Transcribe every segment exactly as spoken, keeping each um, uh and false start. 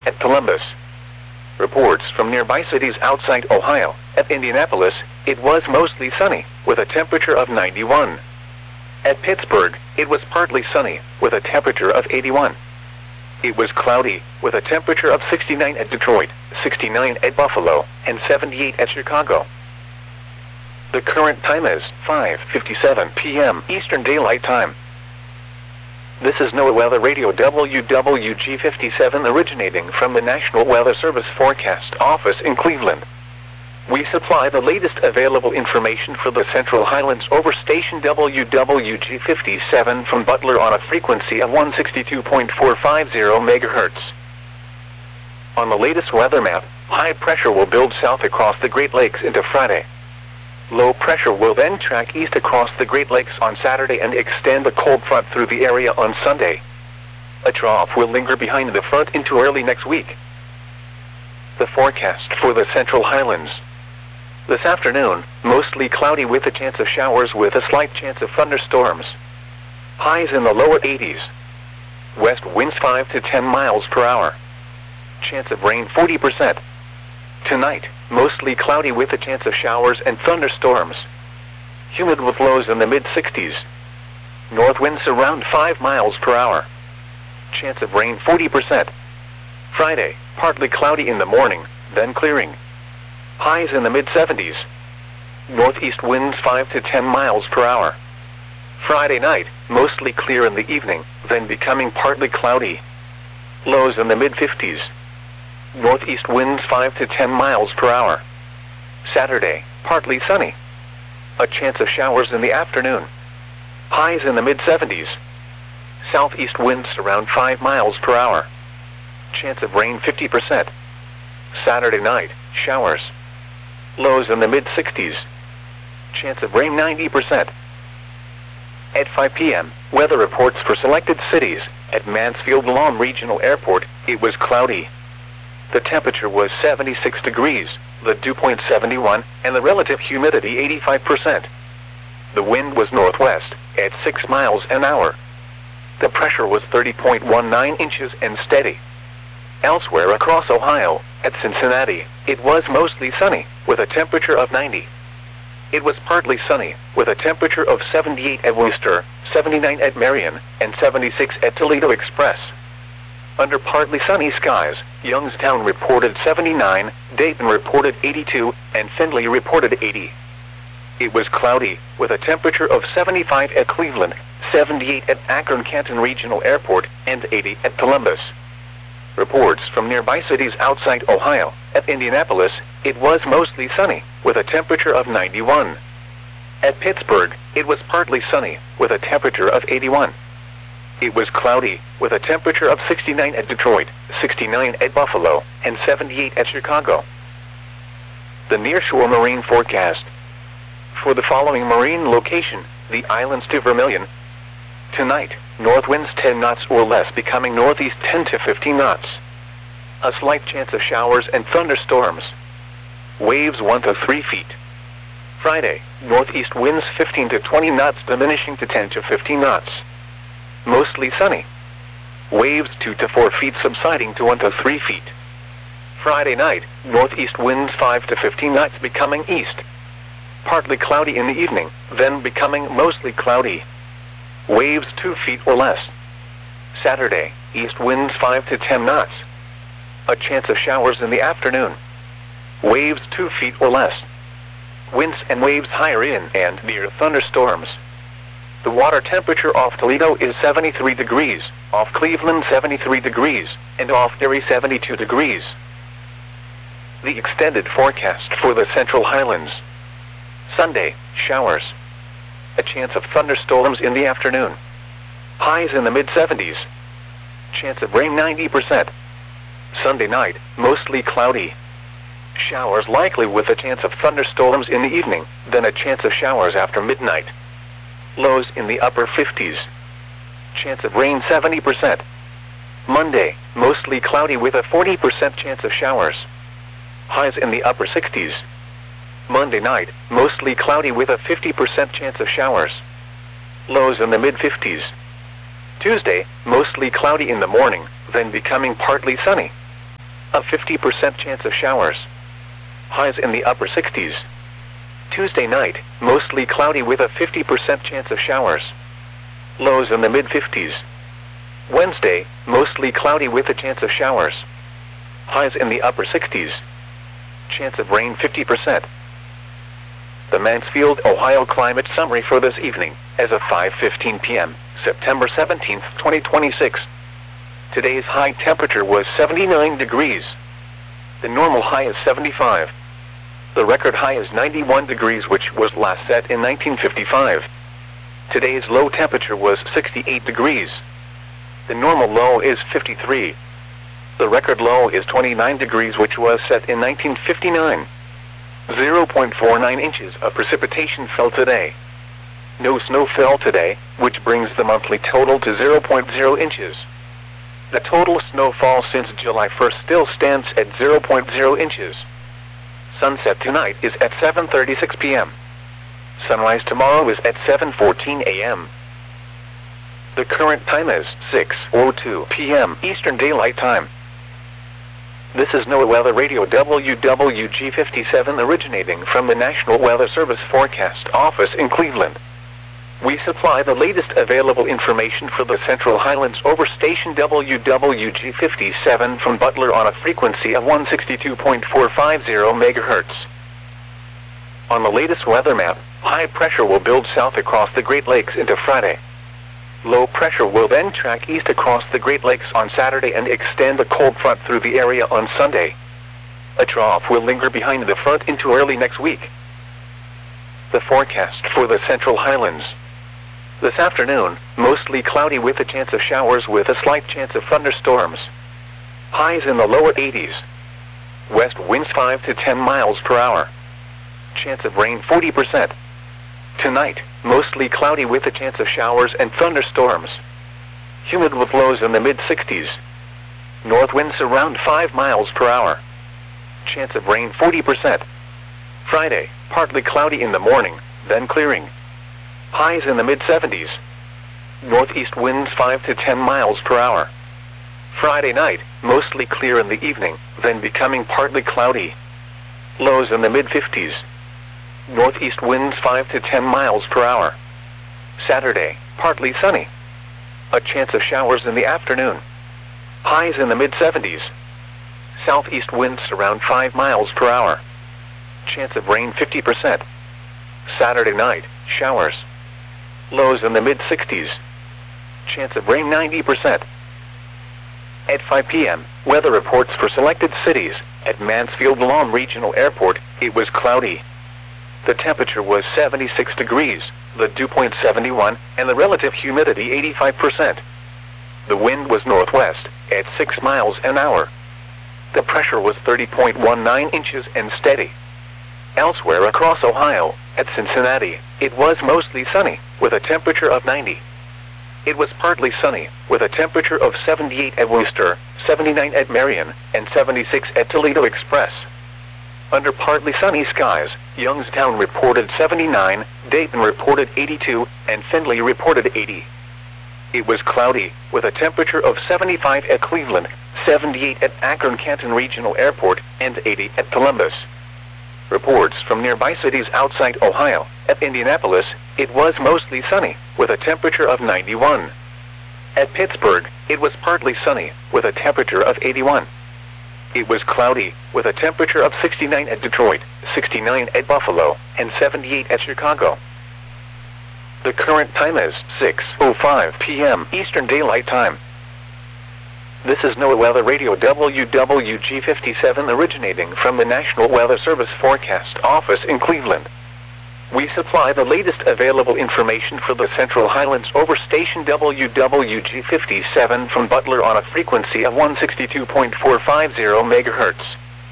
at Columbus. Reports from nearby cities outside Ohio. At Indianapolis, it was mostly sunny, with a temperature of ninety-one. At Pittsburgh, it was partly sunny, with a temperature of eighty-one. It was cloudy, with a temperature of sixty-nine at Detroit, sixty-nine at Buffalo, and seventy-eight at Chicago. The current time is five fifty-seven p m Eastern Daylight Time. This is NOAA Weather Radio W W G fifty-seven originating from the National Weather Service Forecast Office in Cleveland. We supply the latest available information for the Central Highlands over station W W G fifty-seven from Butler on a frequency of one sixty-two point four five zero megahertz. On the latest weather map, high pressure will build south across the Great Lakes into Friday. Low pressure will then track east across the Great Lakes on Saturday and extend the cold front through the area on Sunday. A trough will linger behind the front into early next week. The forecast for the Central Highlands. This afternoon, mostly cloudy with a chance of showers with a slight chance of thunderstorms. Highs in the lower eighties. West winds five to ten miles per hour. Chance of rain forty percent. Tonight, mostly cloudy with a chance of showers and thunderstorms. Humid with lows in the mid sixties. North winds around five miles per hour. Chance of rain forty percent. Friday, partly cloudy in the morning, then clearing. Highs in the mid seventies. Northeast winds five to ten miles per hour. Friday night, mostly clear in the evening, then becoming partly cloudy. Lows in the mid fifties. Northeast winds five to ten miles per hour. Saturday, partly sunny. A chance of showers in the afternoon. Highs in the mid seventies. Southeast winds around five miles per hour. Chance of rain fifty percent. Saturday night, showers. Lows in the mid sixties. Chance of rain ninety percent. At five p m, weather reports for selected cities. At Mansfield Lawn Regional Airport, it was cloudy. The temperature was seventy-six degrees, the dew point seventy-one, and the relative humidity eighty-five percent. The wind was northwest, at six miles an hour. The pressure was thirty point one nine inches and steady. Elsewhere across Ohio, at Cincinnati, it was mostly sunny, with a temperature of ninety. It was partly sunny, with a temperature of seventy-eight at Worcester, seventy-nine at Marion, and seventy-six at Toledo Express. Under partly sunny skies, Youngstown reported seventy-nine, Dayton reported eighty-two, and Findlay reported eighty. It was cloudy, with a temperature of seventy-five at Cleveland, seventy-eight at Akron-Canton Regional Airport, and eighty at Columbus. Reports from nearby cities outside Ohio. At Indianapolis, it was mostly sunny, with a temperature of ninety-one. At Pittsburgh, it was partly sunny, with a temperature of eighty-one. It was cloudy, with a temperature of sixty-nine at Detroit, sixty-nine at Buffalo, and seventy-eight at Chicago. The nearshore marine forecast. For the following marine location, the islands to Vermilion. Tonight, north winds ten knots or less becoming northeast ten to fifteen knots. A slight chance of showers and thunderstorms. Waves one to three feet. Friday, northeast winds fifteen to twenty knots diminishing to ten to fifteen knots. Mostly sunny. Waves two to four feet subsiding to one to three feet. Friday night, northeast winds five to fifteen knots becoming east. Partly cloudy in the evening, then becoming mostly cloudy. Waves two feet or less. Saturday, east winds five to ten knots. A chance of showers in the afternoon. Waves two feet or less. Winds and waves higher in and near thunderstorms. The water temperature off Toledo is seventy-three degrees, off Cleveland seventy-three degrees, and off Erie seventy-two degrees. The extended forecast for the Central Highlands. Sunday, showers. A chance of thunderstorms in the afternoon. Highs in the mid seventies. Chance of rain ninety percent. Sunday night, mostly cloudy. Showers likely with a chance of thunderstorms in the evening, then a chance of showers after midnight. Lows in the upper fifties. Chance of rain seventy percent. Monday, mostly cloudy with a forty percent chance of showers. Highs in the upper sixties. Monday night, mostly cloudy with a fifty percent chance of showers. Lows in the mid fifties. Tuesday, mostly cloudy in the morning, then becoming partly sunny. a fifty percent chance of showers. Highs in the upper sixties. Tuesday night, mostly cloudy with a fifty percent chance of showers. Lows in the mid fifties. Wednesday, mostly cloudy with a chance of showers. Highs in the upper sixties. Chance of rain fifty percent. The Mansfield, Ohio climate summary for this evening, as of five fifteen p m, September seventeenth, twenty twenty-six. Today's high temperature was seventy-nine degrees. The normal high is seventy-five. The record high is ninety-one degrees, which was last set in nineteen fifty-five. Today's low temperature was sixty-eight degrees. The normal low is fifty-three. The record low is twenty-nine degrees, which was set in nineteen fifty-nine. zero point four nine inches of precipitation fell today. No snow fell today, which brings the monthly total to zero point zero inches. The total snowfall since July first still stands at zero point zero inches. Sunset tonight is at seven thirty-six p m Sunrise tomorrow is at seven fourteen a m The current time is six oh two p m Eastern Daylight Time. This is NOAA Weather Radio W W G fifty-seven, originating from the National Weather Service Forecast Office in Cleveland. We supply the latest available information for the Central Highlands over station W W G fifty-seven from Butler on a frequency of one sixty-two point four five zero megahertz. On the latest weather map, high pressure will build south across the Great Lakes into Friday. Low pressure will then track east across the Great Lakes on Saturday and extend a cold front through the area on Sunday. A trough will linger behind the front into early next week. The forecast for the Central Highlands. This afternoon, mostly cloudy with a chance of showers with a slight chance of thunderstorms. Highs in the lower eighties. West winds five to ten miles per hour. Chance of rain forty percent. Tonight, mostly cloudy with a chance of showers and thunderstorms. Humid with lows in the mid sixties. North winds around five miles per hour. Chance of rain forty percent. Friday, partly cloudy in the morning, then clearing. Highs in the mid seventies. Northeast winds five to ten miles per hour. Friday night, mostly clear in the evening, then becoming partly cloudy. Lows in the mid fifties. Northeast winds five to ten miles per hour. Saturday, partly sunny. A chance of showers in the afternoon. Highs in the mid seventies. Southeast winds around five miles per hour. Chance of rain fifty percent. Saturday night, showers. Lows in the mid sixties. Chance of rain ninety percent. At five p m, weather reports for selected cities. At Mansfield-Lom Regional Airport, it was cloudy. The temperature was seventy-six degrees, the dew point seventy-one, and the relative humidity eighty-five percent. The wind was northwest, at six miles an hour. The pressure was thirty point one nine inches and steady. Elsewhere across Ohio, at Cincinnati, it was mostly sunny, with a temperature of ninety. It was partly sunny, with a temperature of seventy-eight at Worcester, seventy-nine at Marion, and seventy-six at Toledo Express. Under partly sunny skies, Youngstown reported seventy-nine, Dayton reported eighty-two, and Findlay reported eighty. It was cloudy, with a temperature of seventy-five at Cleveland, seventy-eight at Akron-Canton Regional Airport, and eighty at Columbus. Reports from nearby cities outside Ohio. At Indianapolis, it was mostly sunny, with a temperature of ninety-one. At Pittsburgh, it was partly sunny, with a temperature of eighty-one. It was cloudy, with a temperature of sixty-nine at Detroit, sixty-nine at Buffalo, and seventy-eight at Chicago. The current time is six oh five p m Eastern Daylight Time. This is NOAA Weather Radio W W G fifty-seven, originating from the National Weather Service Forecast Office in Cleveland. We supply the latest available information for the Central Highlands over station W W G fifty-seven from Butler on a frequency of one sixty-two point four five zero megahertz.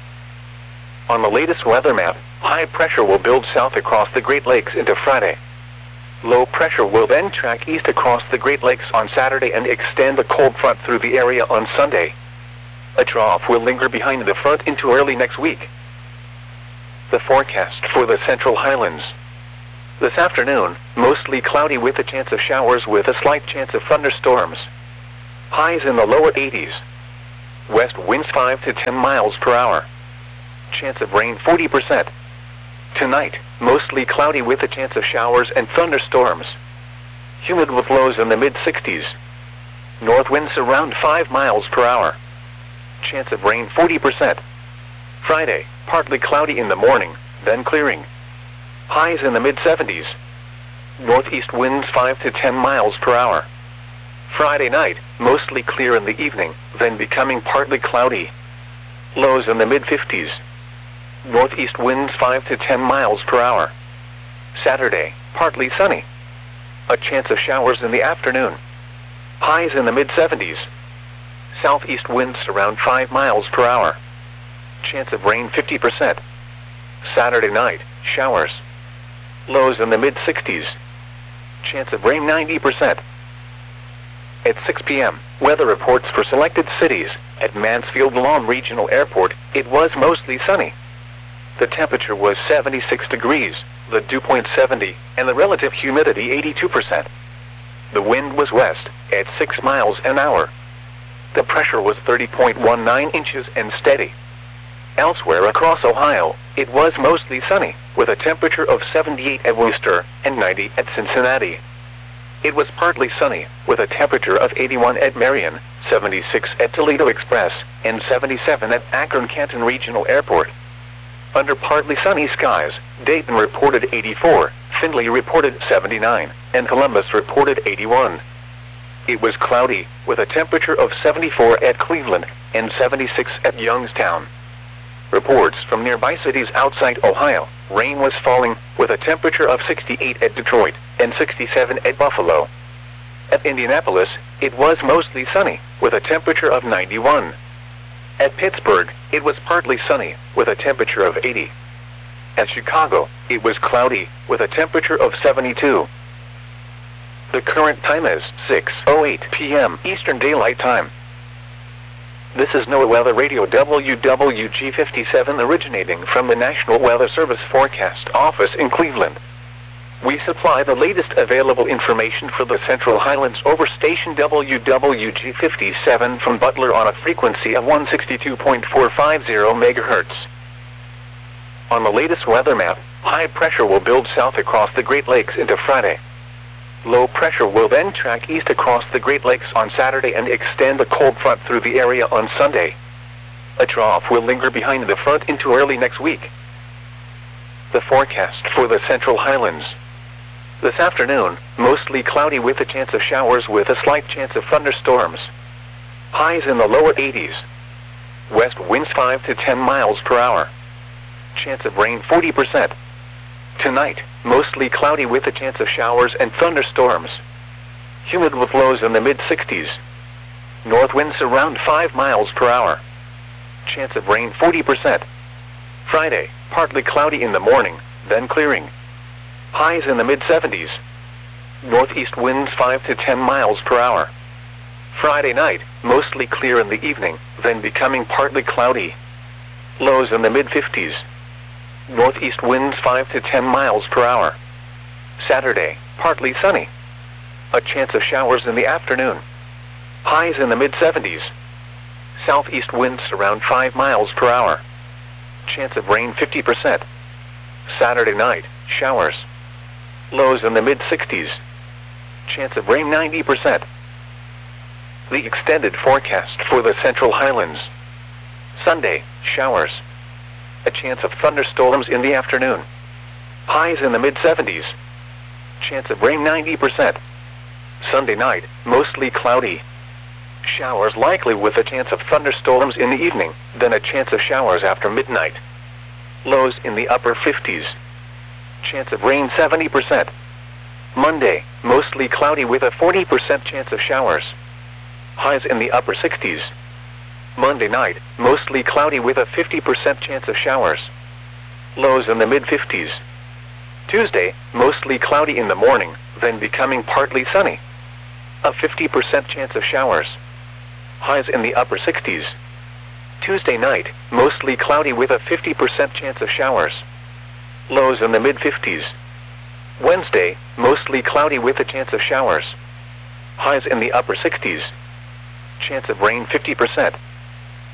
On the latest weather map, high pressure will build south across the Great Lakes into Friday. Low pressure will then track east across the Great Lakes on Saturday and extend a cold front through the area on Sunday. A trough will linger behind the front into early next week. The forecast for the Central Highlands. This afternoon, mostly cloudy with a chance of showers with a slight chance of thunderstorms. Highs in the lower eighties. west winds five to ten miles per hour. Chance of rain forty percent. Tonight, mostly cloudy with a chance of showers and thunderstorms. Humid with lows in the mid sixties. North winds around five miles per hour. Chance of rain forty percent. Friday, partly cloudy in the morning, then clearing. Highs in the mid seventies. Northeast winds five to ten miles per hour. Friday night, mostly clear in the evening, then becoming partly cloudy. Lows in the mid fifties. Northeast winds five to ten miles per hour. Saturday, partly sunny. A chance of showers in the afternoon. Highs in the mid seventies. Southeast winds around five miles per hour. Chance of rain fifty percent. Saturday night, showers. Lows in the mid sixties. Chance of rain ninety percent. At six p m, weather reports for selected cities. At Mansfield Lawn Regional Airport, it was mostly sunny. The temperature was seventy-six degrees, the dew point seventy, and the relative humidity eighty-two percent. The wind was west, at six miles an hour. The pressure was thirty point one nine inches and steady. Elsewhere across Ohio, it was mostly sunny, with a temperature of seventy-eight at Worcester and ninety at Cincinnati. It was partly sunny, with a temperature of eighty-one at Marion, seventy-six at Toledo Express, and seventy-seven at Akron-Canton Regional Airport. Under partly sunny skies, Dayton reported eighty-four, Findlay reported seventy-nine, and Columbus reported eighty-one. It was cloudy, with a temperature of seventy-four at Cleveland and seventy-six at Youngstown. Reports from nearby cities outside Ohio, rain was falling, with a temperature of sixty-eight at Detroit and sixty-seven at Buffalo. At Indianapolis, it was mostly sunny, with a temperature of ninety-one. At Pittsburgh, it was partly sunny, with a temperature of eighty. At Chicago, it was cloudy, with a temperature of seventy-two. The current time is six oh eight p m Eastern Daylight Time. This is NOAA Weather Radio W W G fifty-seven originating from the National Weather Service Forecast Office in Cleveland. We supply the latest available information for the Central Highlands over station W W G fifty-seven from Butler on a frequency of one sixty-two point four five zero megahertz. On the latest weather map, high pressure will build south across the Great Lakes into Friday. Low pressure will then track east across the Great Lakes on Saturday and extend a cold front through the area on Sunday. A trough will linger behind the front into early next week. The forecast for the Central Highlands. This afternoon, mostly cloudy with a chance of showers with a slight chance of thunderstorms. Highs in the lower eighties. West winds five to ten miles per hour. Chance of rain forty percent. Tonight, mostly cloudy with a chance of showers and thunderstorms. Humid with lows in the mid sixties. North winds around five miles per hour. Chance of rain forty percent. Friday, partly cloudy in the morning, then clearing. Highs in the mid seventies. Northeast winds five to ten miles per hour. Friday night, mostly clear in the evening, then becoming partly cloudy. Lows in the mid fifties. Northeast winds five to ten miles per hour. Saturday, partly sunny. A chance of showers in the afternoon. Highs in the mid seventies. Southeast winds around five miles per hour. Chance of rain fifty percent. Saturday night, showers. Lows in the mid sixties. Chance of rain ninety percent. The extended forecast for the Central Highlands. Sunday, showers. A chance of thunderstorms in the afternoon. Highs in the mid seventies. Chance of rain ninety percent. Sunday night, mostly cloudy. Showers likely with a chance of thunderstorms in the evening, then a chance of showers after midnight. Lows in the upper fifties. Chance of rain seventy percent. Monday, mostly cloudy with a forty percent chance of showers. Highs in the upper sixties. Monday night, mostly cloudy with a fifty percent chance of showers. Lows in the mid fifties. Tuesday, mostly cloudy in the morning, then becoming partly sunny. A fifty percent chance of showers. Highs in the upper sixties. Tuesday night, mostly cloudy with a fifty percent chance of showers. Lows in the mid fifties. Wednesday, mostly cloudy with a chance of showers. Highs in the upper sixties. Chance of rain fifty percent.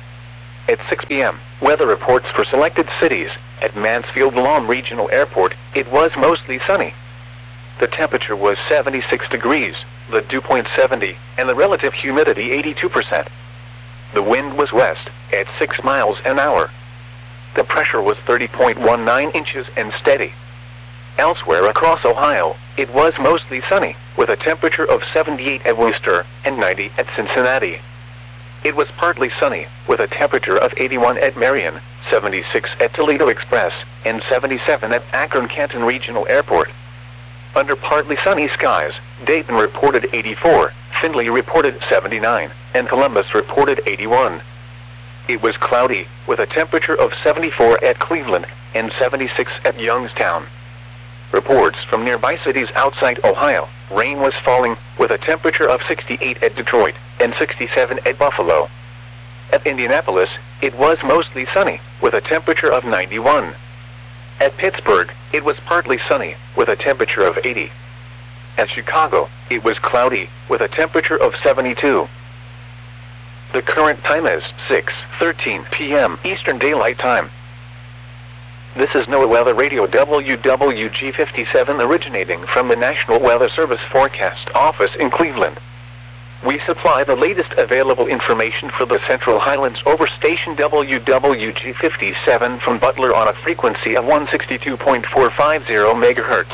At six p m, weather reports for selected cities. At Mansfield-Lam Regional Airport, it was mostly sunny. The temperature was seventy-six degrees, the dew point seventy, and the relative humidity eighty-two percent. The wind was west, at six miles an hour. The pressure was thirty point one nine inches and steady. Elsewhere across Ohio, it was mostly sunny, with a temperature of seventy-eight at Worcester and ninety at Cincinnati. It was partly sunny, with a temperature of eighty-one at Marion, seventy-six at Toledo Express, and seventy-seven at Akron-Canton Regional Airport. Under partly sunny skies, Dayton reported eighty-four, Findlay reported seventy-nine, and Columbus reported eighty-one. It was cloudy, with a temperature of seventy-four at Cleveland and seventy-six at Youngstown. Reports from nearby cities outside Ohio, rain was falling, with a temperature of sixty-eight at Detroit and sixty-seven at Buffalo. At Indianapolis, it was mostly sunny, with a temperature of ninety-one. At Pittsburgh, it was partly sunny, with a temperature of eighty. At Chicago, it was cloudy, with a temperature of seventy-two. The current time is six thirteen p m Eastern Daylight Time. This is NOAA Weather Radio W W G fifty-seven originating from the National Weather Service Forecast Office in Cleveland. We supply the latest available information for the Central Highlands over station W W G fifty-seven from Butler on a frequency of one sixty-two point four five zero megahertz.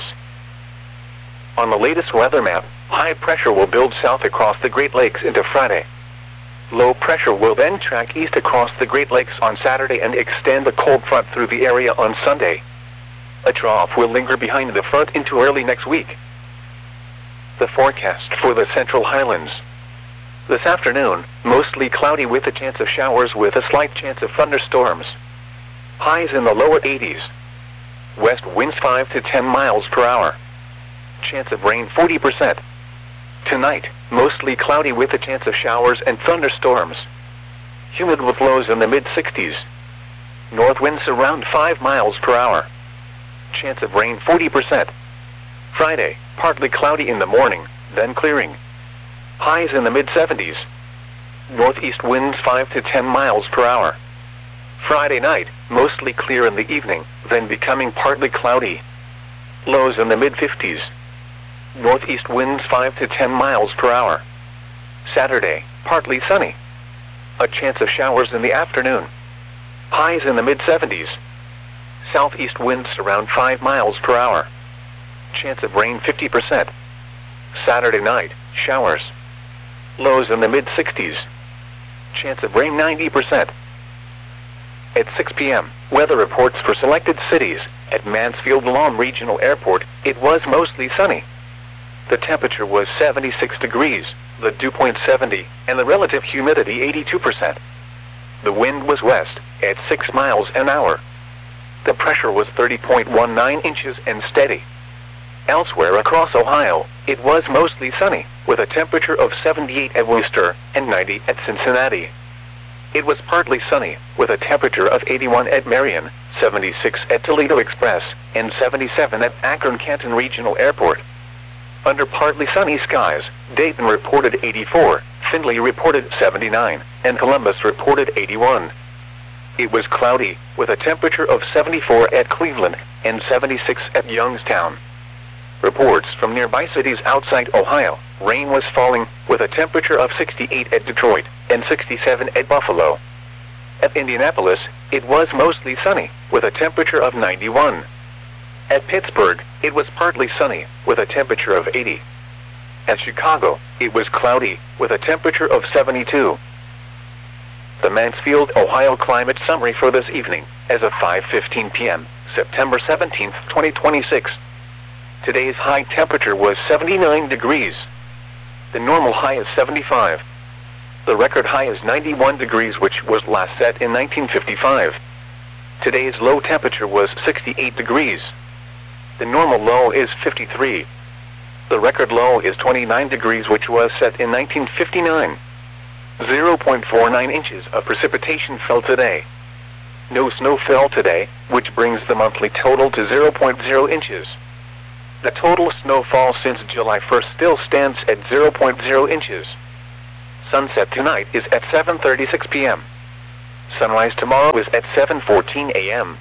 On the latest weather map, high pressure will build south across the Great Lakes into Friday. Low pressure will then track east across the Great Lakes on Saturday and extend the cold front through the area on Sunday. A trough will linger behind the front into early next week. The forecast for the Central Highlands. This afternoon, mostly cloudy with a chance of showers with a slight chance of thunderstorms. Highs in the lower eighties. West winds five to ten miles per hour. Chance of rain forty percent. Tonight, mostly cloudy with a chance of showers and thunderstorms. Humid with lows in the mid sixties. North winds around five miles per hour. Chance of rain forty percent. Friday, partly cloudy in the morning, then clearing. Highs in the mid seventies. Northeast winds five to ten miles per hour. Friday night, mostly clear in the evening, then becoming partly cloudy. Lows in the mid fifties. Northeast winds five to ten miles per hour. Saturday, partly sunny. A chance of showers in the afternoon. Highs in the mid seventies. Southeast winds around five miles per hour. Chance of rain fifty percent. Saturday night, showers. Lows in the mid sixties. Chance of rain ninety percent. At six p m, weather reports for selected cities. At Mansfield-Lam Regional Airport, it was mostly sunny. The temperature was seventy-six degrees, the dew point seventy, and the relative humidity eighty-two percent. The wind was west, at six miles an hour. The pressure was thirty point one nine inches and steady. Elsewhere across Ohio, it was mostly sunny, with a temperature of seventy-eight at Worcester and ninety at Cincinnati. It was partly sunny, with a temperature of eighty-one at Marion, seventy-six at Toledo Express, and seventy-seven at Akron-Canton Regional Airport. Under partly sunny skies, Dayton reported eighty-four, Findlay reported seventy-nine, and Columbus reported eighty-one. It was cloudy, with a temperature of seventy-four at Cleveland and seventy-six at Youngstown. Reports from nearby cities outside Ohio, rain was falling, with a temperature of sixty-eight at Detroit and sixty-seven at Buffalo. At Indianapolis, it was mostly sunny, with a temperature of ninety-one. At Pittsburgh, it was partly sunny, with a temperature of eighty. At Chicago, it was cloudy, with a temperature of seventy-two. The Mansfield, Ohio climate summary for this evening, as of five fifteen p m, September seventeenth, twenty twenty-six. Today's high temperature was seventy-nine degrees. The normal high is seventy-five. The record high is ninety-one degrees, which was last set in nineteen fifty-five. Today's low temperature was sixty-eight degrees. The normal low is fifty-three. The record low is twenty-nine degrees, which was set in nineteen fifty-nine. zero point four nine inches of precipitation fell today. No snow fell today, which brings the monthly total to zero point zero inches. The total snowfall since July first still stands at zero point zero inches. Sunset tonight is at seven thirty-six p m Sunrise tomorrow is at seven fourteen a m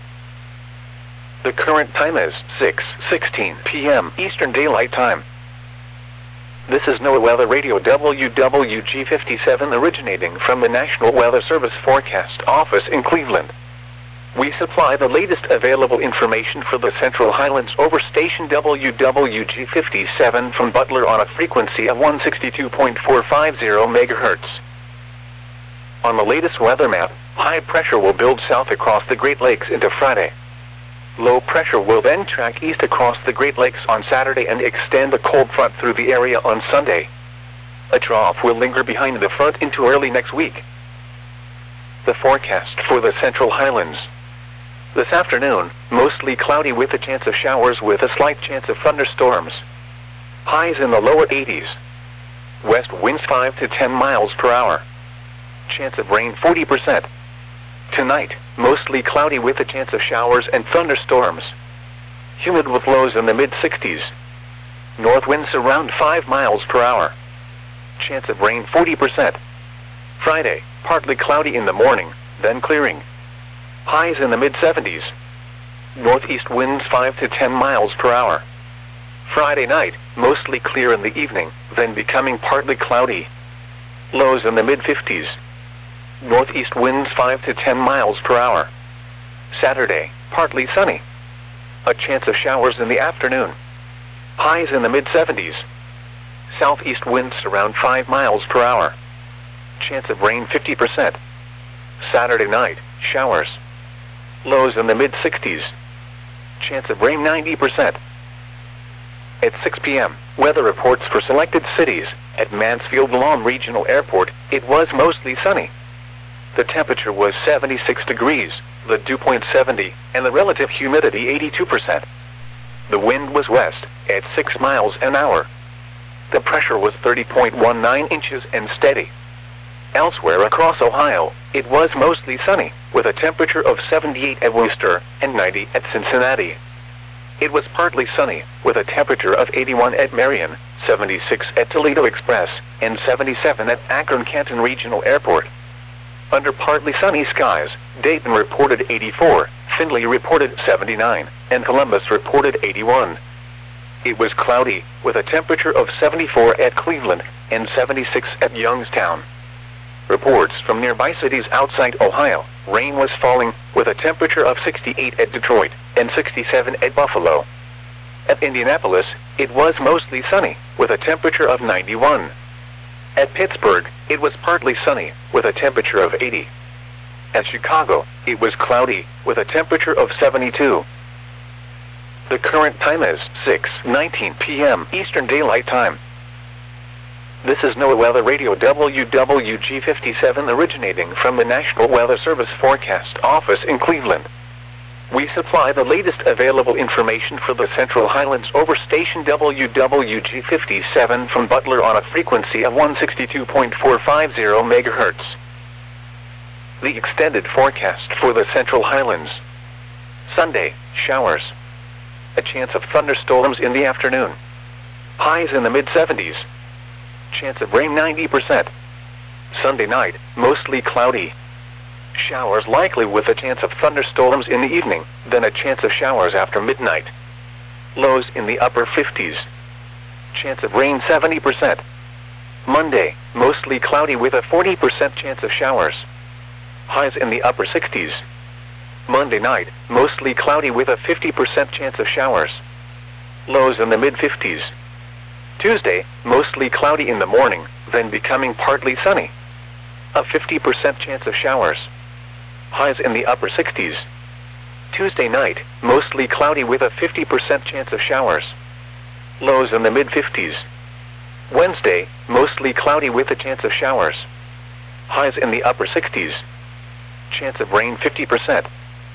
The current time is six sixteen p m Eastern Daylight Time. This is NOAA Weather Radio W W G fifty-seven originating from the National Weather Service Forecast Office in Cleveland. We supply the latest available information for the Central Highlands over station W W G fifty-seven from Butler on a frequency of one sixty-two point four five zero megahertz. On the latest weather map, high pressure will build south across the Great Lakes into Friday. Low pressure will then track east across the Great Lakes on Saturday and extend a cold front through the area on Sunday. A trough will linger behind the front into early next week. The forecast for the Central Highlands. This afternoon, mostly cloudy with a chance of showers with a slight chance of thunderstorms. Highs in the lower eighties. West winds five to ten miles per hour. Chance of rain forty percent. Tonight, mostly cloudy with a chance of showers and thunderstorms. Humid with lows in the mid sixties. North winds around five miles per hour. Chance of rain forty percent. Friday, partly cloudy in the morning, then clearing. Highs in the mid seventies. Northeast winds five to ten miles per hour. Friday night, mostly clear in the evening, then becoming partly cloudy. Lows in the mid fifties. Northeast winds five to ten miles per hour. Saturday, partly sunny. A chance of showers in the afternoon. Highs in the mid seventies. Southeast winds around five miles per hour. Chance of rain fifty percent. Saturday night, showers. Lows in the mid sixties. Chance of rain ninety percent. At six p m, weather reports for selected cities. At Mansfield-Lawn Regional Airport, it was mostly sunny. The temperature was seventy-six degrees, the dew point seventy, and the relative humidity eighty-two percent. The wind was west, at six miles an hour. The pressure was thirty point one nine inches and steady. Elsewhere across Ohio, it was mostly sunny, with a temperature of seventy-eight at Worcester and ninety at Cincinnati. It was partly sunny, with a temperature of eighty-one at Marion, seventy-six at Toledo Express, and seventy-seven at Akron-Canton Regional Airport. Under partly sunny skies, Dayton reported eighty-four, Findlay reported seventy-nine, and Columbus reported eighty-one. It was cloudy, with a temperature of seventy-four at Cleveland and seventy-six at Youngstown. Reports from nearby cities outside Ohio, rain was falling, with a temperature of sixty-eight at Detroit and sixty-seven at Buffalo. At Indianapolis, it was mostly sunny, with a temperature of ninety-one. At Pittsburgh, it was partly sunny, with a temperature of eighty. At Chicago, it was cloudy, with a temperature of seventy-two. The current time is six nineteen p m Eastern Daylight Time. This is NOAA Weather Radio W W G fifty-seven originating from the National Weather Service Forecast Office in Cleveland. We supply the latest available information for the Central Highlands over station W W G fifty-seven from Butler on a frequency of one sixty-two point four five zero megahertz. The extended forecast for the Central Highlands. Sunday, showers. A chance of thunderstorms in the afternoon. Highs in the mid seventies. Chance of rain ninety percent. Sunday night, mostly cloudy. Showers likely with a chance of thunderstorms in the evening, then a chance of showers after midnight. Lows in the upper fifties. Chance of rain seventy percent. Monday, mostly cloudy with a forty percent chance of showers. Highs in the upper sixties. Monday night, mostly cloudy with a fifty percent chance of showers. Lows in the mid fifties. Tuesday, mostly cloudy in the morning, then becoming partly sunny. A fifty percent chance of showers. Highs in the upper sixties. Tuesday night, mostly cloudy with a fifty percent chance of showers. Lows in the mid fifties. Wednesday, mostly cloudy with a chance of showers. Highs in the upper sixties. Chance of rain fifty percent.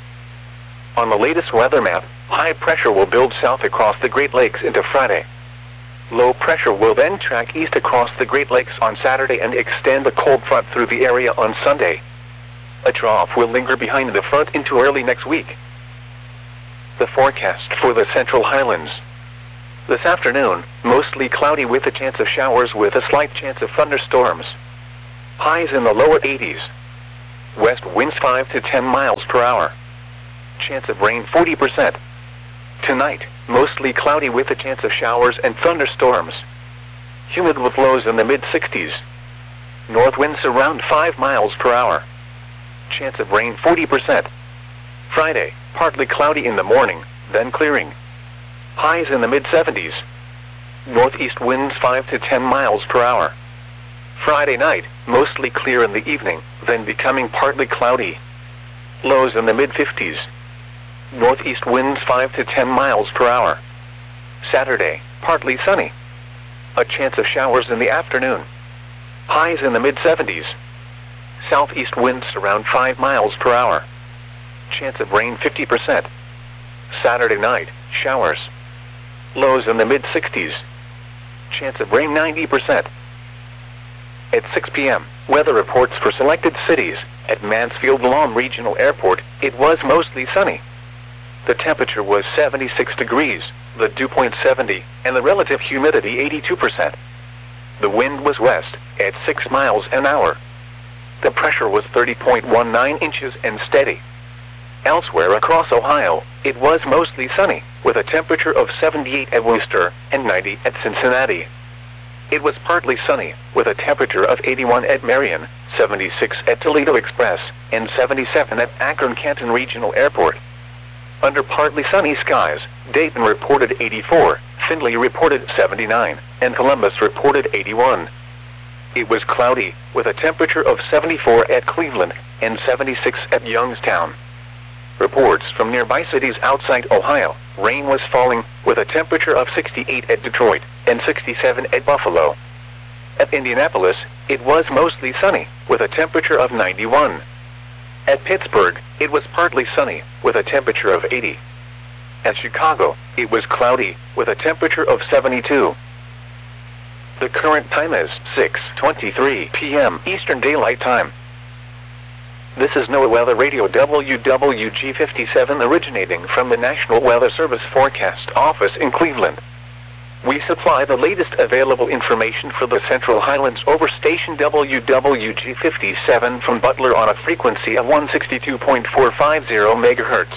On the latest weather map, high pressure will build south across the Great Lakes into Friday. Low pressure will then track east across the Great Lakes on Saturday and extend a cold front through the area on Sunday. A trough will linger behind the front into early next week. The forecast for the Central Highlands. This afternoon, mostly cloudy with a chance of showers with a slight chance of thunderstorms. Highs in the lower eighties. West winds five to ten miles per hour. Chance of rain forty percent. Tonight, mostly cloudy with a chance of showers and thunderstorms. Humid with lows in the mid sixties. North winds around five miles per hour. Chance of rain forty percent. Friday, partly cloudy in the morning, then clearing. Highs in the mid seventies. Northeast winds five to ten miles per hour. Friday night, mostly clear in the evening, then becoming partly cloudy. Lows in the mid fifties. Northeast winds five to ten miles per hour. Saturday, partly sunny. A chance of showers in the afternoon. Highs in the mid seventies. Southeast winds around five miles per hour. Chance of rain fifty percent. Saturday night, showers. Lows in the mid sixties. Chance of rain ninety percent. At six p m, weather reports for selected cities. At Mansfield Lawn Regional Airport, it was mostly sunny. The temperature was seventy-six degrees, the dew point seventy, and the relative humidity eighty-two percent. The wind was west, at six miles an hour. The pressure was thirty point one nine inches and steady. Elsewhere across Ohio, it was mostly sunny, with a temperature of seventy-eight at Worcester and ninety at Cincinnati. It was partly sunny, with a temperature of eighty-one at Marion, seventy-six at Toledo Express, and seventy-seven at Akron-Canton Regional Airport. Under partly sunny skies, Dayton reported eighty-four, Findlay reported seventy-nine, and Columbus reported eighty-one. It was cloudy, with a temperature of seventy-four at Cleveland and seventy-six at Youngstown. Reports from nearby cities outside Ohio, rain was falling, with a temperature of sixty-eight at Detroit and sixty-seven at Buffalo. At Indianapolis, it was mostly sunny, with a temperature of ninety-one. At Pittsburgh, it was partly sunny, with a temperature of eighty. At Chicago, it was cloudy, with a temperature of seventy-two. The current time is six twenty-three p m Eastern Daylight Time. This is NOAA Weather Radio W W G fifty-seven originating from the National Weather Service Forecast Office in Cleveland. We supply the latest available information for the Central Highlands over station W W G fifty-seven from Butler on a frequency of one sixty-two point four five zero megahertz.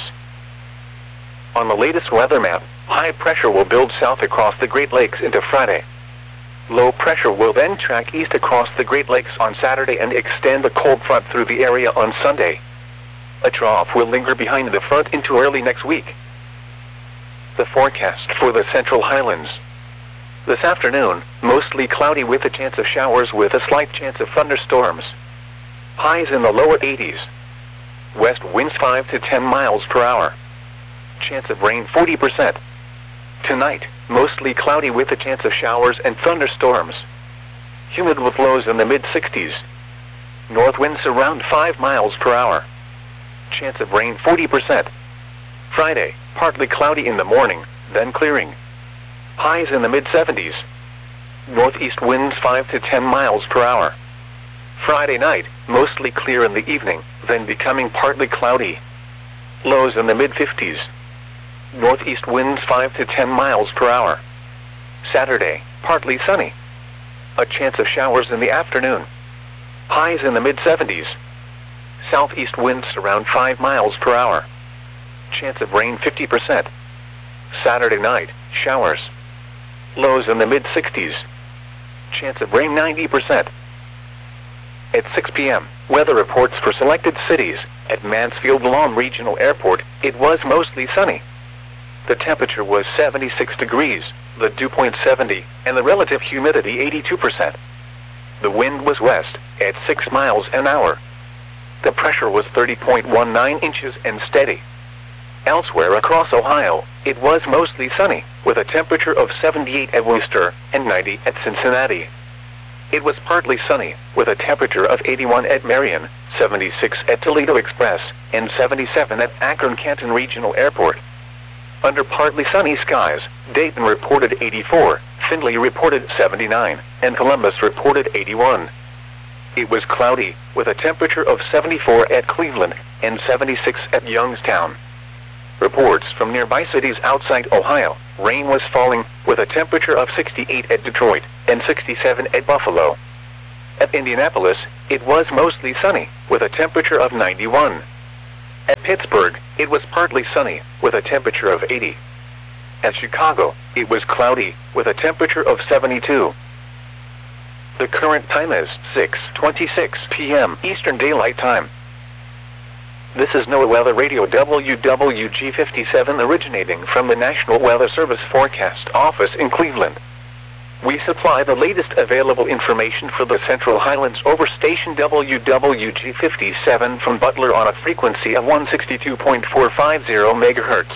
On the latest weather map, high pressure will build south across the Great Lakes into Friday. Low pressure will then track east across the Great Lakes on Saturday and extend the cold front through the area on Sunday. A trough will linger behind the front into early next week. The forecast for the Central Highlands. This afternoon, mostly cloudy with a chance of showers with a slight chance of thunderstorms. Highs in the lower eighties. West winds five to ten miles per hour. Chance of rain forty percent. Tonight, mostly cloudy with a chance of showers and thunderstorms. Humid with lows in the mid sixties. North winds around five miles per hour. Chance of rain forty percent. Friday, partly cloudy in the morning, then clearing. Highs in the mid seventies. Northeast winds five to ten miles per hour. Friday night, mostly clear in the evening, then becoming partly cloudy. Lows in the mid fifties. Northeast winds five to ten miles per hour. Saturday, partly sunny. A chance of showers in the afternoon. Highs in the mid seventies. Southeast winds around five miles per hour. Chance of rain fifty percent. Saturday night, showers. Lows in the mid sixties. Chance of rain ninety percent. At six p m, weather reports for selected cities. At Mansfield Lawn Regional Airport, it was mostly sunny. The temperature was seventy-six degrees, the dew point seventy, and the relative humidity eighty-two percent. The wind was west, at six miles an hour. The pressure was thirty point one nine inches and steady. Elsewhere across Ohio, it was mostly sunny, with a temperature of seventy-eight at Worcester and ninety at Cincinnati. It was partly sunny, with a temperature of eighty-one at Marion, seventy-six at Toledo Express, and seventy-seven at Akron-Canton Regional Airport. Under partly sunny skies, Dayton reported eighty-four, Findlay reported seventy-nine, and Columbus reported eighty-one. It was cloudy, with a temperature of seventy-four at Cleveland and seventy-six at Youngstown. Reports from nearby cities outside Ohio, rain was falling, with a temperature of sixty-eight at Detroit and sixty-seven at Buffalo. At Indianapolis, it was mostly sunny, with a temperature of ninety-one. At Pittsburgh, it was partly sunny, with a temperature of eighty. At Chicago, it was cloudy, with a temperature of seventy-two. The current time is six twenty-six p m Eastern Daylight Time. This is NOAA Weather Radio W W G fifty-seven originating from the National Weather Service Forecast Office in Cleveland. We supply the latest available information for the Central Highlands over station W W G fifty-seven from Butler on a frequency of one sixty-two point four five zero megahertz.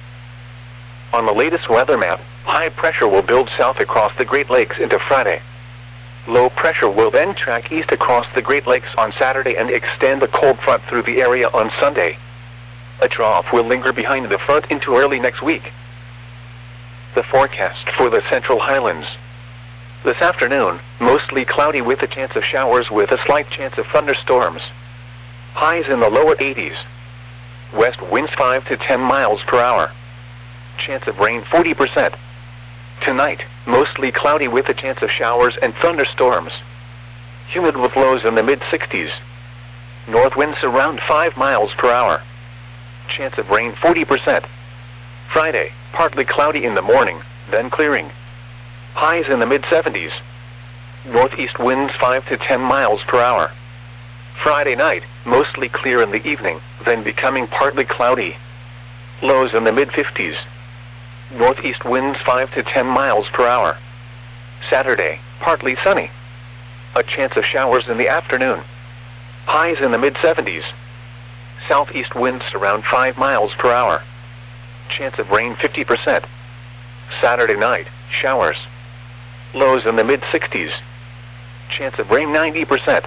On the latest weather map, high pressure will build south across the Great Lakes into Friday. Low pressure will then track east across the Great Lakes on Saturday and extend a cold front through the area on Sunday. A trough will linger behind the front into early next week. The forecast for the Central Highlands. This afternoon, mostly cloudy with a chance of showers with a slight chance of thunderstorms. Highs in the lower eighties. West winds five to ten miles per hour. Chance of rain forty percent. Tonight, mostly cloudy with a chance of showers and thunderstorms. Humid with lows in the mid sixties. North winds around five miles per hour. Chance of rain forty percent. Friday, partly cloudy in the morning, then clearing. Highs in the mid seventies. Northeast winds five to ten miles per hour. Friday night, mostly clear in the evening, then becoming partly cloudy. Lows in the mid fifties. Northeast winds five to ten miles per hour. Saturday, partly sunny. A chance of showers in the afternoon. Highs in the mid seventies. Southeast winds around five miles per hour. Chance of rain fifty percent. Saturday night, showers. Lows in the mid sixties. Chance of rain ninety percent.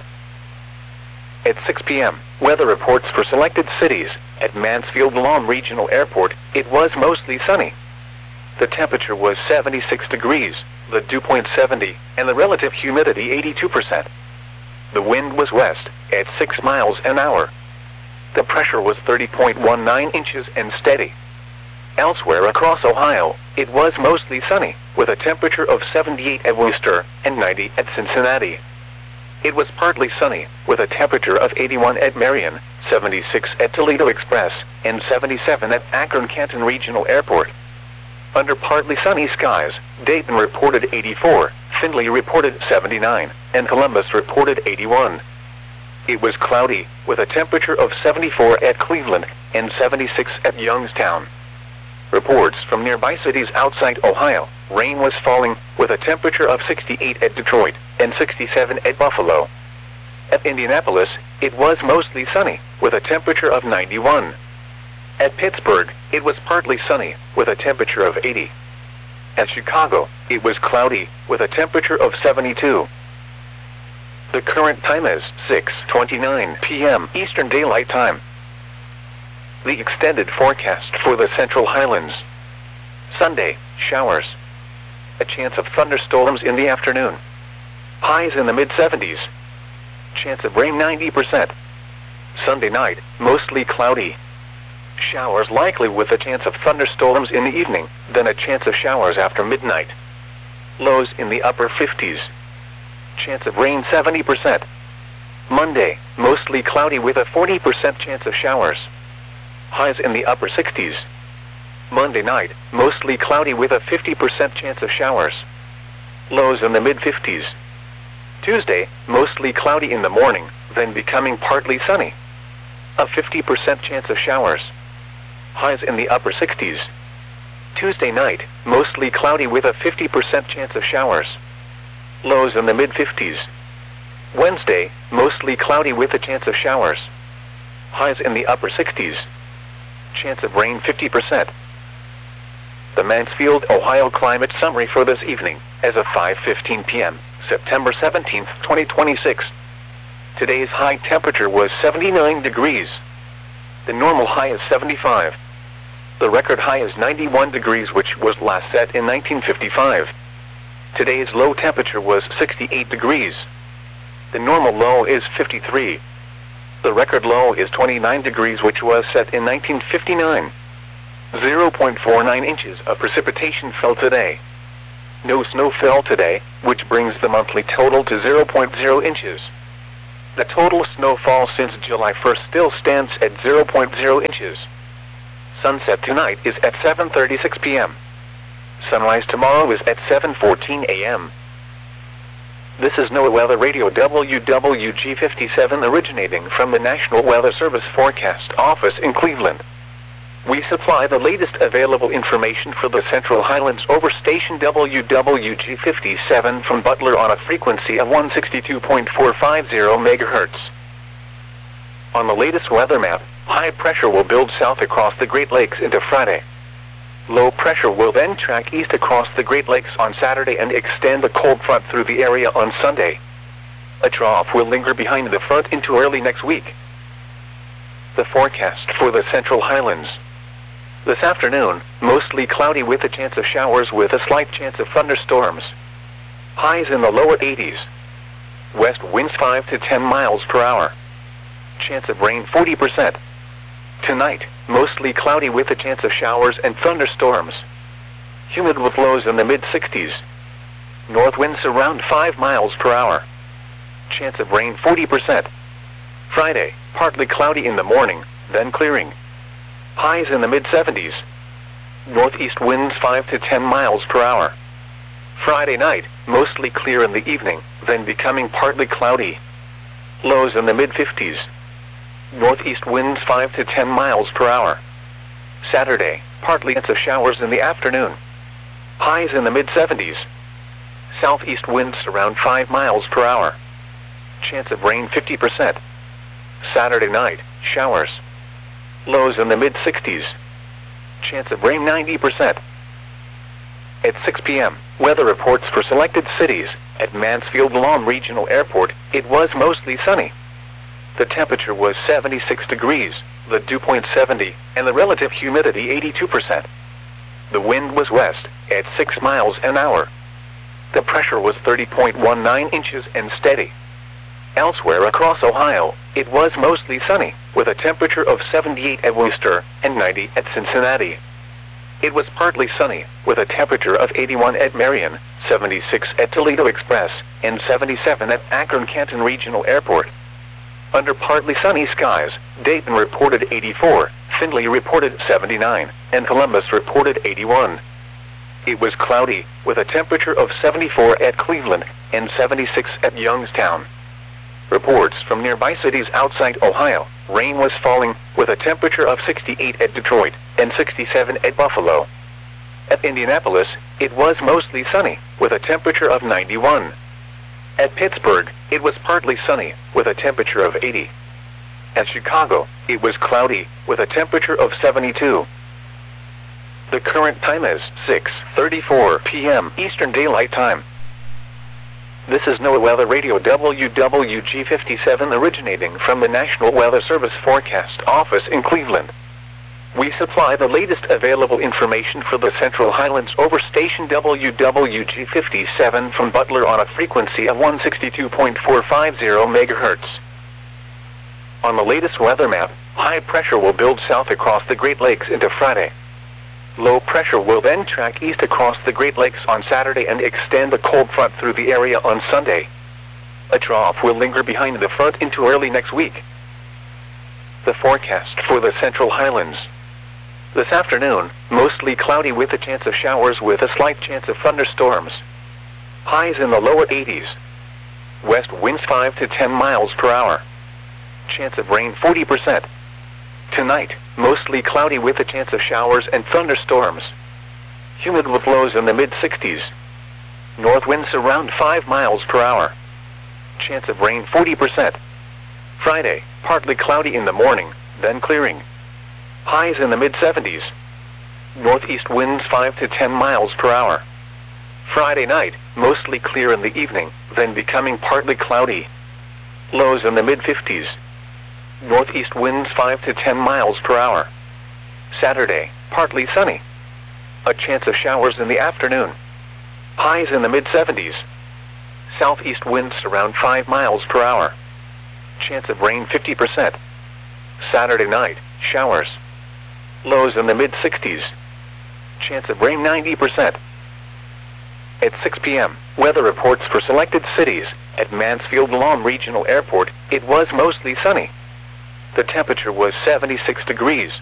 At six p m, weather reports for selected cities. At Mansfield-Lom Regional Airport, it was mostly sunny. The temperature was seventy-six degrees, the dew point seventy, and the relative humidity eighty-two percent. The wind was west, at six miles an hour. The pressure was thirty point one nine inches and steady. Elsewhere across Ohio, it was mostly sunny, with a temperature of seventy-eight at Worcester and ninety at Cincinnati. It was partly sunny, with a temperature of eighty-one at Marion, seventy-six at Toledo Express, and seventy-seven at Akron-Canton Regional Airport. Under partly sunny skies, Dayton reported eighty-four, Findlay reported seventy-nine, and Columbus reported eighty-one. It was cloudy, with a temperature of seventy-four at Cleveland and seventy-six at Youngstown. Reports from nearby cities outside Ohio, rain was falling, with a temperature of sixty-eight at Detroit and sixty-seven at Buffalo. At Indianapolis, it was mostly sunny, with a temperature of ninety-one. At Pittsburgh, it was partly sunny, with a temperature of eighty. At Chicago, it was cloudy, with a temperature of seventy-two. The current time is six twenty-nine p m Eastern Daylight Time. The extended forecast for the Central Highlands. Sunday, showers. A chance of thunderstorms in the afternoon. Highs in the mid seventies. Chance of rain ninety percent. Sunday night, mostly cloudy. Showers likely with a chance of thunderstorms in the evening, then a chance of showers after midnight. Lows in the upper fifties. Chance of rain seventy percent. Monday, mostly cloudy with a forty percent chance of showers. Highs in the upper sixties. Monday night, mostly cloudy with a fifty percent chance of showers. Lows in the mid fifties. Tuesday, mostly cloudy in the morning, then becoming partly sunny. A fifty percent chance of showers. Highs in the upper sixties. Tuesday night, mostly cloudy with a fifty percent chance of showers. Lows in the mid fifties. Wednesday, mostly cloudy with a chance of showers. Highs in the upper sixties. Chance of rain fifty percent. The Mansfield, Ohio climate summary for this evening, as of five fifteen p m, September seventeenth, twenty twenty-six. Today's high temperature was seventy-nine degrees. The normal high is seventy-five. The record high is ninety-one degrees, which was last set in nineteen fifty-five. Today's low temperature was sixty-eight degrees. The normal low is fifty-three. The record low is twenty-nine degrees, which was set in nineteen fifty-nine. zero point four nine inches of precipitation fell today. No snow fell today, which brings the monthly total to zero point zero inches. The total snowfall since July first still stands at zero point zero inches. Sunset tonight is at seven thirty-six p m Sunrise tomorrow is at seven fourteen a m This is NOAA Weather Radio W W G fifty-seven originating from the National Weather Service Forecast Office in Cleveland. We supply the latest available information for the Central Highlands over station W W G fifty-seven from Butler on a frequency of one sixty-two point four five zero megahertz. On the latest weather map, high pressure will build south across the Great Lakes into Friday. Low pressure will then track east across the Great Lakes on Saturday and extend the cold front through the area on Sunday. A trough will linger behind the front into early next week. The forecast for the Central Highlands. This afternoon, mostly cloudy with a chance of showers with a slight chance of thunderstorms. Highs in the lower eighties. West winds five to ten miles per hour. Chance of rain forty percent. Tonight, mostly cloudy with a chance of showers and thunderstorms. Humid with lows in the mid sixties. North winds around five miles per hour. Chance of rain forty percent. Friday, partly cloudy in the morning, then clearing. Highs in the mid seventies. Northeast winds five to ten miles per hour. Friday night, mostly clear in the evening, then becoming partly cloudy. Lows in the mid fifties. Northeast winds five to ten miles per hour. Saturday, partly chance of showers in the afternoon. Highs in the mid seventies. Southeast winds around five miles per hour. Chance of rain fifty percent. Saturday night, showers. Lows in the mid sixties. Chance of rain ninety percent. At six p m, weather reports for selected cities. At Mansfield Lawn Regional Airport, it was mostly sunny. The temperature was seventy-six degrees, the dew point seventy, and the relative humidity eighty-two percent. The wind was west, at six miles an hour. The pressure was thirty point one nine inches and steady. Elsewhere across Ohio, it was mostly sunny, with a temperature of seventy-eight at Worcester and ninety at Cincinnati. It was partly sunny, with a temperature of eighty-one at Marion, seventy-six at Toledo Express, and seventy-seven at Akron-Canton Regional Airport. Under partly sunny skies, Dayton reported eighty-four, Findlay reported seventy-nine, and Columbus reported eighty-one. It was cloudy, with a temperature of seventy-four at Cleveland and seventy-six at Youngstown. Reports from nearby cities outside Ohio, rain was falling, with a temperature of sixty-eight at Detroit and sixty-seven at Buffalo. At Indianapolis, it was mostly sunny, with a temperature of ninety-one. At Pittsburgh, it was partly sunny, with a temperature of eighty. At Chicago, it was cloudy, with a temperature of seventy-two. The current time is six thirty-four p m Eastern Daylight Time. This is NOAA Weather Radio W W G fifty-seven originating from the National Weather Service Forecast Office in Cleveland. We supply the latest available information for the Central Highlands over station W W G fifty-seven from Butler on a frequency of one sixty-two point four five zero megahertz. On the latest weather map, high pressure will build south across the Great Lakes into Friday. Low pressure will then track east across the Great Lakes on Saturday and extend the cold front through the area on Sunday. A trough will linger behind the front into early next week. The forecast for the Central Highlands. This afternoon, mostly cloudy with a chance of showers with a slight chance of thunderstorms. Highs in the lower eighties. West winds five to ten miles per hour. Chance of rain forty percent. Tonight, mostly cloudy with a chance of showers and thunderstorms. Humid with lows in the mid sixties. North winds around five miles per hour. Chance of rain forty percent. Friday, partly cloudy in the morning, then clearing. Highs in the mid seventies. Northeast winds five to ten miles per hour. Friday night, mostly clear in the evening, then becoming partly cloudy. Lows in the mid fifties. Northeast winds five to ten miles per hour. Saturday, partly sunny. A chance of showers in the afternoon. Highs in the mid seventies. Southeast winds around five miles per hour. Chance of rain fifty percent. Saturday night, showers. Lows in the mid sixties. Chance of rain ninety percent. At six p m, weather reports for selected cities. At Mansfield Lawn Regional Airport, it was mostly sunny. The temperature was seventy-six degrees.